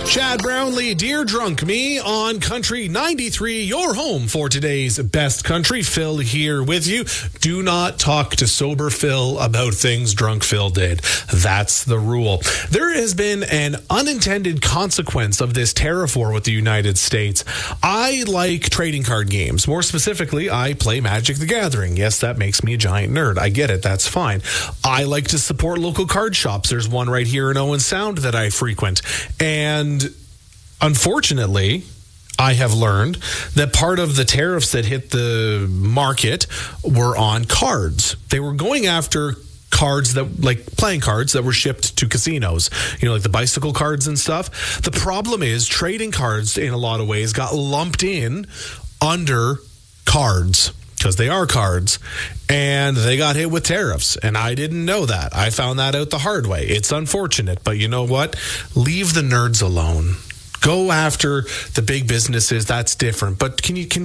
Chad Brownlee, Dear Drunk Me on Country 93, your home for today's best country. Phil here with you. Do not talk to sober Phil about things drunk Phil did. That's the rule. There has been an unintended consequence of this tariff war with the United States. I like trading card games. More specifically, I play Magic the Gathering. Yes, that makes me a giant nerd. I get it. That's fine. I like to support local card shops. There's one right here in Owen Sound that I frequent. And unfortunately, I have learned that part of the tariffs that hit the market were on cards. They were going after cards that, like playing cards that were shipped to casinos, like the bicycle cards and stuff. The problem is trading cards in a lot of ways got lumped in under cards because they are cards, and they got hit with tariffs. And I didn't know that. I found that out the hard way. It's unfortunate, but you know what? Leave the nerds alone. Go after the big businesses. That's different. But can us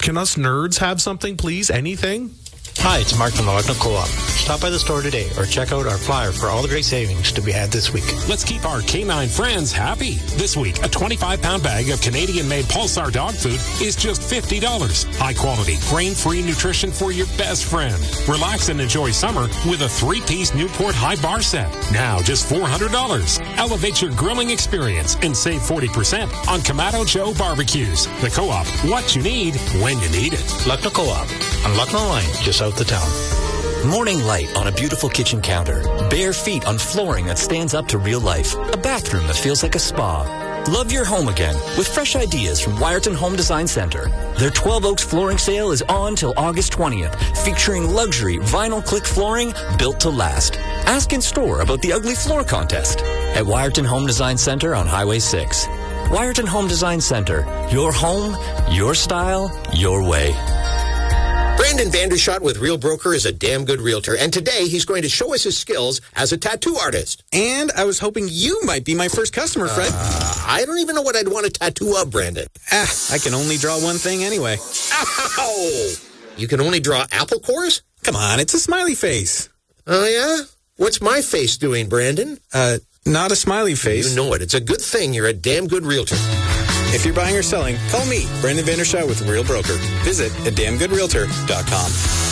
nerds have something, please? Anything? Hi, it's Mark from the Lucknow Co-op. Stop by the store today or check out our flyer for all the great savings to be had this week. Let's keep our canine friends happy. This week, a 25-pound bag of Canadian-made Pulsar dog food is just $50. High-quality, grain-free nutrition for your best friend. Relax and enjoy summer with a 3-piece Newport High Bar set. Now just $400. Elevate your grilling experience and save 40% on Kamado Joe barbecues. The Co-op, what you need when you need it. Lucknow Co-op on Lucknow Line, just south of town. Morning light on a beautiful kitchen counter. Bare feet on flooring that stands up to real life. A bathroom that feels like a spa. Love your home again with fresh ideas from Wyerton Home Design Center. Their 12 Oaks flooring sale is on till August 20th, featuring luxury vinyl click flooring built to last. Ask in store about the Ugly Floor Contest at Wyerton Home Design Center on Highway 6. Wyerton Home Design Center. Your home, your style, your way. Brandon Vandershot with Real Broker is a damn good realtor, and today he's going to show us his skills as a tattoo artist. And I was hoping you might be my first customer, Fred. I don't even know what I'd want a tattoo of, Brandon. I can only draw one thing anyway. Ow! You can only draw apple cores? Come on, it's a smiley face. Oh, yeah? What's my face doing, Brandon? Not a smiley face. You know it. It's a good thing you're a damn good realtor. If you're buying or selling, call me, Brandon Vandershot with Real Broker. Visit at damngoodrealtor.com.